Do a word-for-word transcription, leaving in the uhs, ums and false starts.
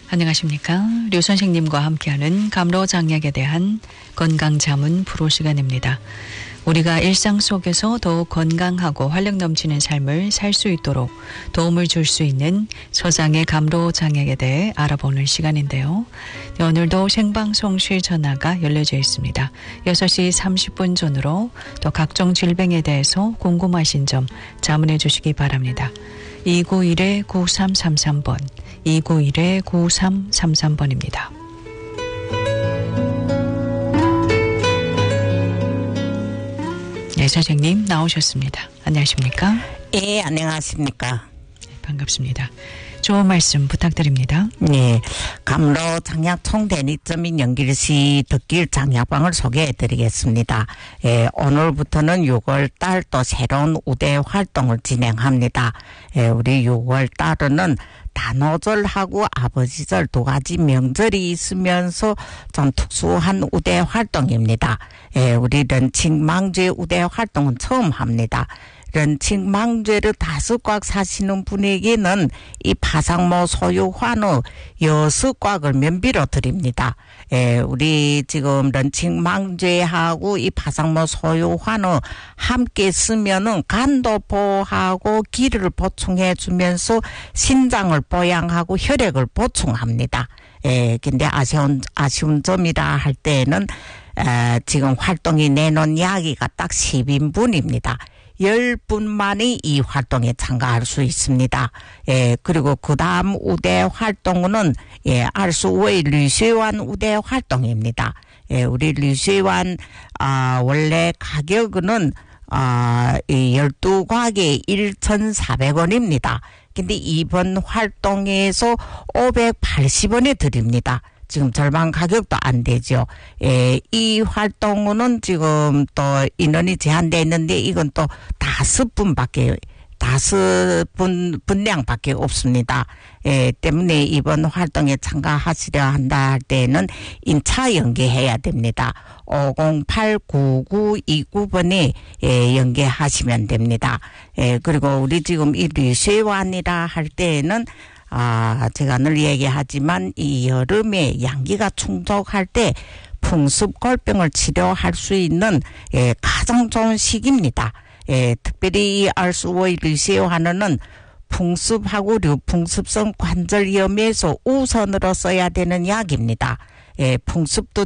안녕하십니까. 류 선생님과 함께하는 감로장약에 대한 건강자문 프로 시간입니다. 우리가 일상 속에서 더욱 건강하고 활력 넘치는 삶을 살 수 있도록 도움을 줄 수 있는 서장의 감로장약에 대해 알아보는 시간인데요. 네, 오늘도 생방송 실 전화가 열려져 있습니다. 여섯 시 삼십 분 전으로 또 각종 질병에 대해서 궁금하신 점 자문해 주시기 바랍니다. 이구일 구삼삼삼 번, 이구일 구삼삼삼 번입니다. 네, 선생님 나오셨습니다. 안녕하십니까? 예, 안녕하십니까? 네, 반갑습니다. 좋은 말씀 부탁드립니다. 네, 감로 장약 총대리점인 연길시 덕길 장약방을 소개해드리겠습니다. 예, 오늘부터는 유월 달 또 새로운 우대 활동을 진행합니다. 예, 우리 유월 달은 단오절하고 아버지절 두 가지 명절이 있으면서 좀 특수한 우대 활동입니다. 예, 우리 런칭망죄 우대 활동은 처음 합니다. 런칭망죄를 다섯 꽉 사시는 분에게는 이 파상모 소유 환우 여섯 꽉을 면비로 드립니다. 예, 우리 지금 런칭망죄하고 이 파상모 소유 환우 함께 쓰면은 간도 보호하고 기를 보충해 주면서 신장을 보양하고 혈액을 보충합니다. 예, 근데 아쉬운, 아쉬운 점이라 할 때는, 에, 지금 활동이 내놓은 이야기가 딱 십 인분입니다. 열 분만이 이 활동에 참가할 수 있습니다. 예, 그리고 그 다음 우대 활동은, 예, 알수오의 류시완 우대 활동입니다. 예, 우리 류시완, 아, 원래 가격은, 아, 이 열두 곽에 천사백 원입니다. 근데 이번 활동에서 오백팔십 원에 드립니다. 지금 절반 가격도 안 되죠. 예, 이 활동은 지금 또 인원이 제한되어 있는데 이건 또 다섯 분밖에, 다섯 분 분량밖에 없습니다. 예, 때문에 이번 활동에 참가하시려 한다 할 때는 인차 연계해야 됩니다. 오공팔 구구이구 번에 예, 연계하시면 됩니다. 예, 그리고 우리 지금 이 류세완이라 할 때는 아, 제가 늘 얘기하지만 이 여름에 양기가 충족할 때 풍습골병을 치료할 수 있는 예, 가장 좋은 시기입니다. 예, 특별히 이 알수오의 류세환은 풍습하고 류풍습성 관절염에서 우선으로 써야 되는 약입니다. 예, 풍습도